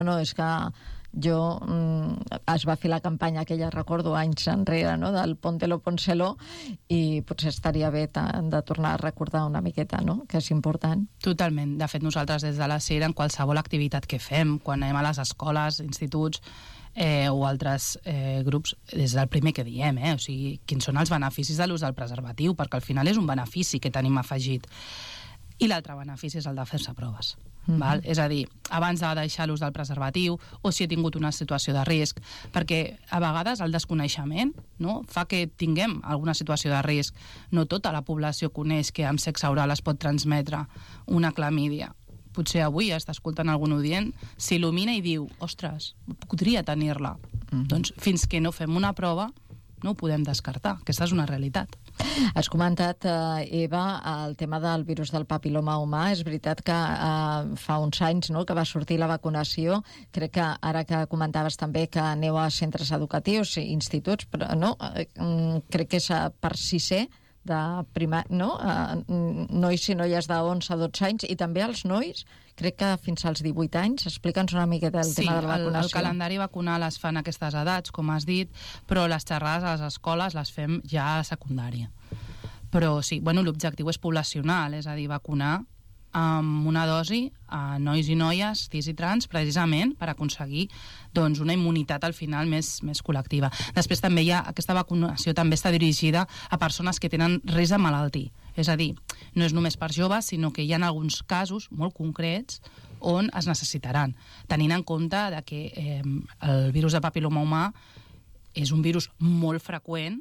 no, és que jo es va fer la campanya aquella, recordo, anys enrere, no?, del Póntelo, Pónselo, i potser estaria bé de tornar a recordar una miqueta, no?, que és important. Totalment. De fet, nosaltres des de la SER, en qualsevol activitat que fem, quan anem a les escoles, instituts o altres grups, des del primer que diem, o sigui, quins són els beneficis de l'ús del preservatiu, perquè al final és un benefici que tenim afegit. I l'altre benefici és el de fer-se proves. Val? És a dir, abans de deixar l'ús del preservatiu, o si he tingut una situació de risc, perquè a vegades el desconeixement, no?, fa que tinguem alguna situació de risc. No tota la població coneix que amb sexe oral es pot transmetre una clamídia. Potser avui està escoltant algun oient, s'il·lumina i diu, ostres, podria tenir-la. Doncs fins que no fem una prova no ho podem descartar. Aquesta és una realitat. Has comentat, Eva, el tema del virus del papil·loma humà. És veritat que fa uns anys, no?, que va sortir la vacunació. Crec que ara que comentaves també que aneu a centres educatius, instituts, però no, crec que és per 6è de no? Nois i noies de 11 a 12 anys, i també els nois, crec que fins als 18 anys. Explica'ns una miqueta el tema de la vacunació. Sí, el calendari vacunal es fa en aquestes edats, com has dit, però les xerrades a les escoles les fem ja a secundària. Però sí, bueno, l'objectiu és poblacional, és a dir, vacunar amb una dosi a nois i noies cis i trans, precisament per aconseguir doncs, una immunitat al final més col·lectiva. Després també aquesta vacunació també està dirigida a persones que tenen risc de malaltir. És a dir, no és només per joves, sinó que hi ha alguns casos molt concrets on es necessitaran, tenint en compte que el virus de papil·loma humà és un virus molt freqüent,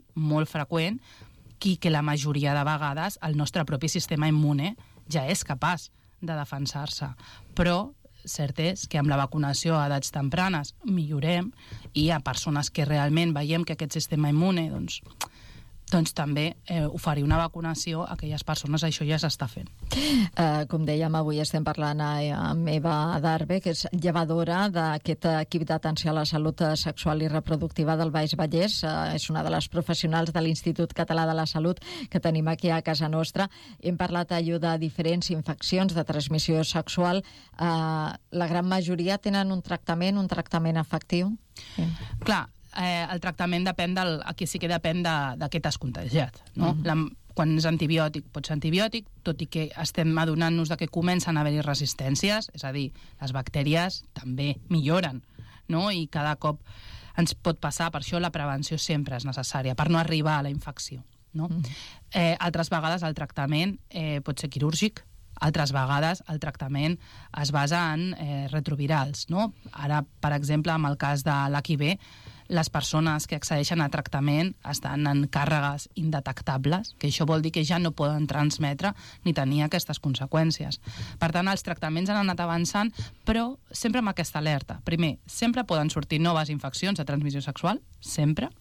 que la majoria de vegades el nostre propi sistema immune ja és capaç de defensar-se. Però cert és que amb la vacunació a edats tempranes millorem, i a persones que realment veiem que aquest sistema immune doncs també oferir una vacunació a aquelles persones, això ja s'està fent. Com dèiem, avui estem parlant amb Eva Darbe, que és llevadora d'aquest equip d'atenció a la salut sexual i reproductiva del Baix Vallès. És una de les professionals de l'Institut Català de la Salut que tenim aquí a casa nostra. Hem parlat allò de diferents infeccions de transmissió sexual. La gran majoria tenen un tractament efectiu? Clar, el tractament aquí sí que depèn de què t'has contagiat, no? Quan és antibiòtic, pot ser antibiòtic, tot i que estem adonant-nos que comencen a haver-hi resistències, és a dir, les bactèries també milloren, no? I cada cop ens pot passar. Per això la prevenció sempre és necessària, per no arribar a la infecció, no? Altres vegades el tractament pot ser quirúrgic, altres vegades el tractament es basa en retrovirals, no? Ara, per exemple, amb el cas de l'HIV, les persones que accedeixen a tractament estan en càrregues indetectables, que això vol dir que ja no poden transmetre ni tenir aquestes conseqüències. Per tant, els tractaments han anat avançant, però sempre amb aquesta alerta. Primer, sempre poden sortir noves infeccions de transmissió sexual, sempre.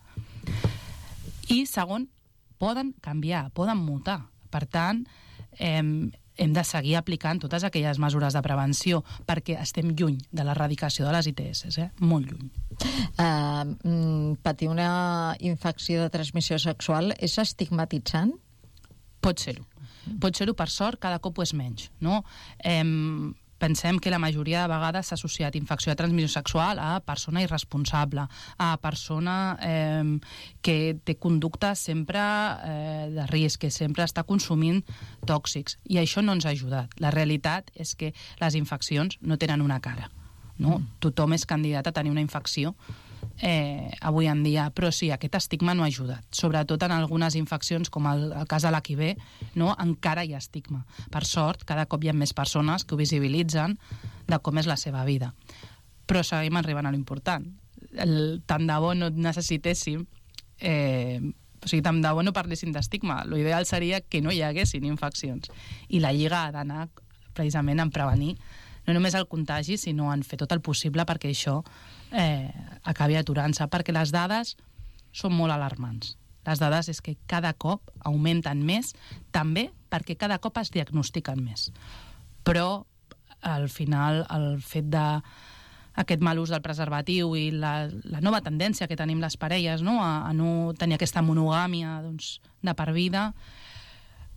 I segon, poden canviar, poden mutar. Per tant, hem de seguir aplicant totes aquelles mesures de prevenció, perquè estem lluny de l'erradicació de les ITS, molt lluny. Patir una infecció de transmissió sexual és estigmatitzant? Pot ser-ho. Pot ser-ho, per sort, cada cop ho és menys, no? Pensem que la majoria de vegades s'ha associat infecció de transmissió sexual a persona irresponsable, a persona que té conducta sempre de risc, que sempre està consumint tòxics, i això no ens ha ajudat. La realitat és que les infeccions no tenen una cara, no? Tothom és candidat a tenir una infecció avui en dia, però sí, aquest estigma no ha ajudat, sobretot en algunes infeccions com el cas de l'HIV, no? Encara hi ha estigma. Per sort, cada cop hi ha més persones que ho visibilitzen de com és la seva vida, però seguim arribant a l'important. Tant de bo no necessitéssim tant de bo no parléssim d'estigma. L'ideal seria que no hi haguessin infeccions, i la Lliga ha d'anar precisament en prevenir no només el contagi, sinó en fer tot el possible perquè això acabi aturant-se, perquè les dades són molt alarmants. Les dades és que cada cop augmenten més, també perquè cada cop es diagnostiquen més. Però al final el fet d'aquest mal ús del preservatiu i la nova tendència que tenim les parelles, no? A no tenir aquesta monogàmia de per vida,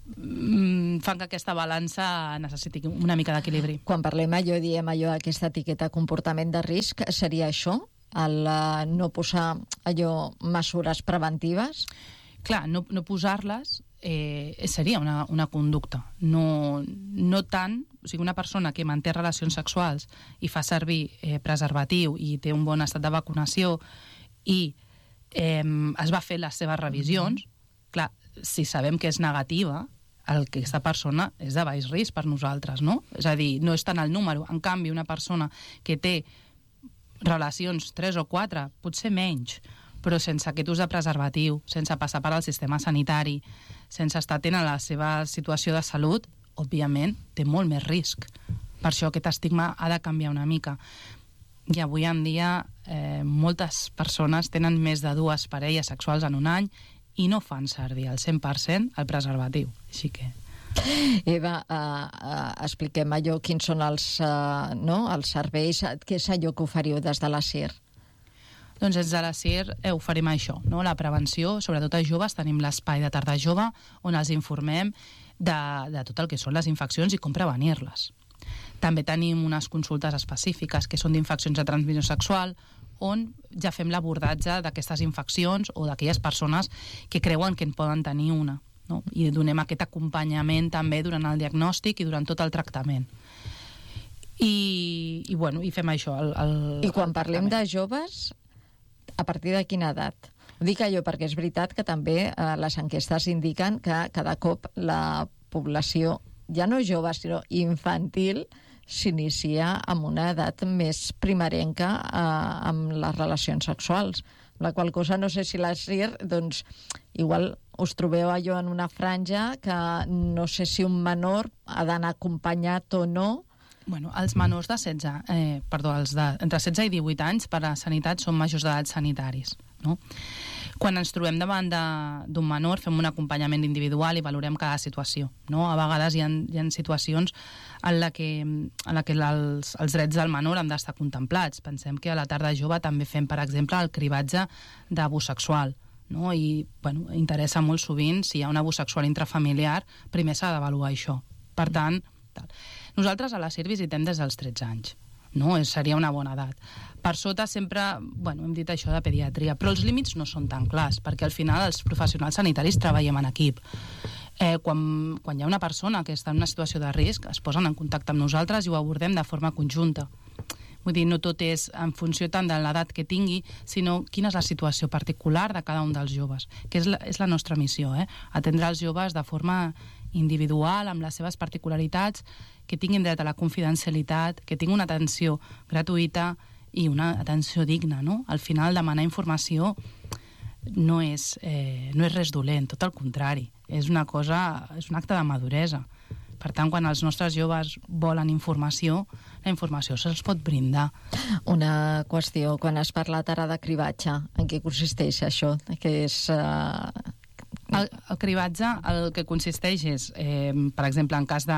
fan que aquesta balança necessiti una mica d'equilibri. Quan parlem diem aquesta etiqueta comportament de risc, seria això? El no posar mesures preventives? Clar, no posar-les seria una conducta. No tant, o sigui, una persona que manté relacions sexuals i fa servir preservatiu i té un bon estat de vacunació i es va fer les seves revisions, clar, si sabem que és negativa, aquesta persona és de baix risc per nosaltres, no? És a dir, no és tant el número. En canvi, una persona que té relacions 3 o 4, potser menys, però sense aquest ús de preservatiu, sense passar per al sistema sanitari, sense estar atent a la seva situació de salut, òbviament té molt més risc. Per això aquest estigma ha de canviar una mica. I avui en dia moltes persones tenen més de 2 parelles sexuals en un any i no fan servir al 100% el preservatiu. Així que... Eva, expliquem quins són els serveis, què és allò que oferiu des de la CIR? Doncs des de la CIR oferim això, la prevenció, sobretot a joves. Tenim l'espai de tarda jove on els informem de tot el que són les infeccions i com prevenir-les. També tenim unes consultes específiques que són d'infeccions de transmissió sexual, on ja fem l'abordatge d'aquestes infeccions o d'aquelles persones que creuen que en poden tenir una. I donem aquest acompanyament també durant el diagnòstic i durant tot el tractament. I fem això. I quan parlem de joves, a partir de quina edat? Ho dic perquè és veritat que també les enquestes indiquen que cada cop la població, ja no jove, sinó infantil, s'inicia amb una edat més primerenca amb les relacions sexuals. La qual cosa, no sé si la CIR, doncs, igual us trobeu en una franja que no sé si un menor ha d'anar acompanyat o no. Bueno, els menors de entre 16 i 18 anys per a sanitat són majors d'edat sanitaris, no? Quan ens trobem davant d'un menor fem un acompanyament individual i valorem cada situació, no? A vegades hi ha situacions en la que els drets del menor han d'estar contemplats. Pensem que a la tarda jove també fem, per exemple, el cribatge d'abús sexual, no? I interessa molt sovint, si hi ha un abús sexual intrafamiliar, primer s'ha d'avaluar això. Per tant, nosaltres a la CIR visitem des dels 13 anys. No? Seria una bona edat. Per sota sempre, hem dit això de pediatria, però els límits no són tan clars, perquè al final els professionals sanitaris treballem en equip. Quan hi ha una persona que està en una situació de risc, es posen en contacte amb nosaltres i ho abordem de forma conjunta. Vull dir, no tot és en funció tant de l'edat que tingui, sinó quina és la situació particular de cada un dels joves, que és la nostra missió, atendre els joves de forma individual, amb les seves particularitats, que tinguin dret a la confidencialitat, que tinguin una atenció gratuïta i una atenció digna, no? Al final, demanar informació no és res dolent, tot el contrari. És un acte de maduresa. Per tant, quan els nostres joves volen informació, la informació se'ls pot brindar. Una qüestió, quan has parlat ara de cribatge, en què consisteix això? Que és... El cribatge el que consisteix és, per exemple, en cas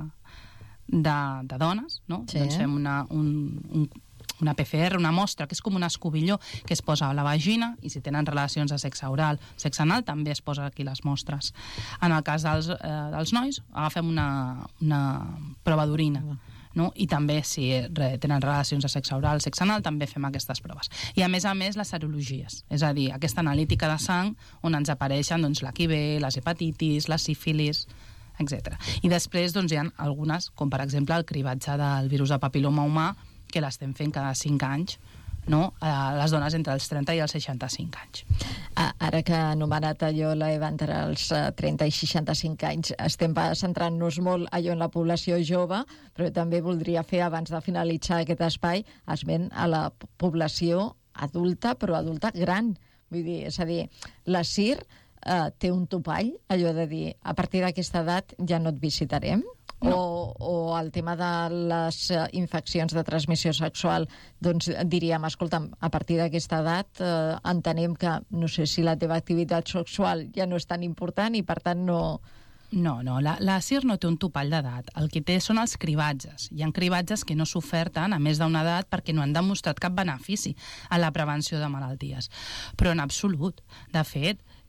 de dones, no? Sí. Doncs fem una PCR, una mostra, que és com un escobilló que es posa a la vagina, i si tenen relacions de sexe oral, sexe anal, també es posa aquí les mostres. En el cas dels nois, agafem una prova d'orina, no? I també, si tenen relacions de sexe oral, sexe anal, també fem aquestes proves. I a més, les serologies, és a dir, aquesta analítica de sang on ens apareixen l'HIV, les hepatitis, la sífilis, etc. I després hi ha algunes, com per exemple el cribatge del virus de papil·loma humà, que l'estem fent cada 5 anys, no? A les dones entre els 30 i els 65 anys. Ara que ha anomenat l'Eva entre els 30 i 65 anys, estem centrant-nos molt en la població jove, però també voldria fer, abans de finalitzar aquest espai, esment a la població adulta, però adulta gran. Vull dir, és a dir, la CIR té un topall, allò de dir, a partir d'aquesta edat ja no et visitarem? No. O el tema de les infeccions de transmissió sexual, doncs diríem, escolta'm, a partir d'aquesta edat entenem que, no sé si la teva activitat sexual ja no és tan important i per tant no... No, la CIR no té un topall d'edat. El que té són els cribatges. Hi ha cribatges que no s'oferten a més d'una edat perquè no han demostrat cap benefici a la prevenció de malalties. Però en absolut. De fet,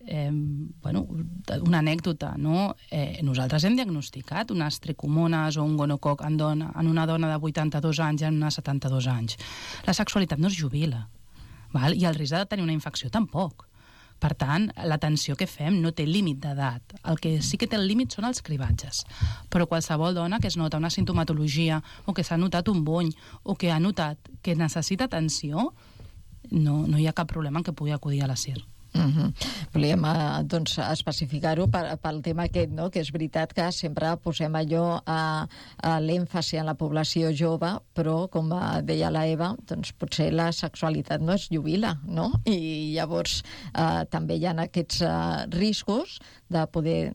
una anècdota, no? Nosaltres hem diagnosticat unes tricomones o un gonococ en una dona de 82 anys i en una 72 anys. La sexualitat no es jubila, val? I el risc de tenir una infecció tampoc. Per tant, l'atenció que fem no té límit d'edat. El que sí que té el límit són els cribatges. Però qualsevol dona que es nota una sintomatologia o que s'ha notat un bony o que ha notat que necessita atenció, no hi ha cap problema en què pugui acudir a la CIR. Volíem especificar-ho pel tema aquest, no? Que és veritat que sempre posem allò a l'èmfasi en la població jove, però com deia la Eva, doncs potser la sexualitat no es jubila, no? I llavors també hi ha aquests riscos de poder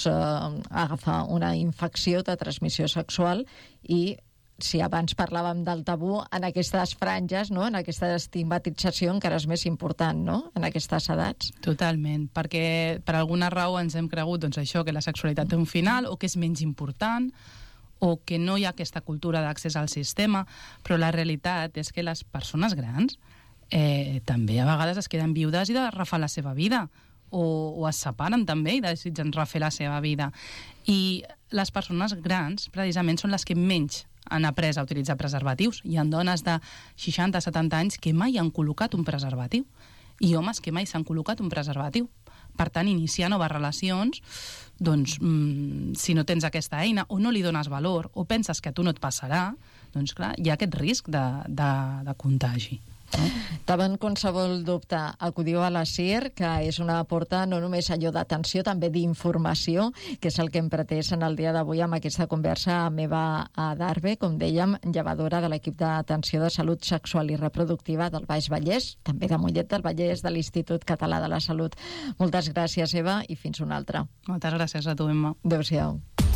agafar una infecció de transmissió sexual i si abans parlàvem del tabú, en aquestes franges, no? En aquesta estigmatització encara és més important, no? En aquestes edats. Totalment, perquè per alguna raó ens hem cregut això, que la sexualitat té un final o que és menys important o que no hi ha aquesta cultura d'accés al sistema, però la realitat és que les persones grans també a vegades es queden viudes i de refer la seva vida o es separen també i desitgen refer la seva vida. I les persones grans precisament són les que menys han après a utilitzar preservatius. Hi ha dones de 60-70 anys que mai han col·locat un preservatiu i homes que mai s'han col·locat un preservatiu. Per tant, iniciar noves relacions, doncs, si no tens aquesta eina o no li dones valor o penses que a tu no et passarà, doncs clar, hi ha aquest risc de contagi. Davant qualsevol dubte, acudiu a la CIR, que és una porta no només allò d'atenció, també d'informació, que és el que hem pretès en el dia d'avui amb aquesta conversa amb Eva Adarve, com dèiem, llevadora de l'equip d'atenció de salut sexual i reproductiva del Baix Vallès, també de Mollet del Vallès, de l'Institut Català de la Salut. Moltes gràcies, Eva, i fins una altra. Moltes gràcies a tu, Emma. Adéu-siau.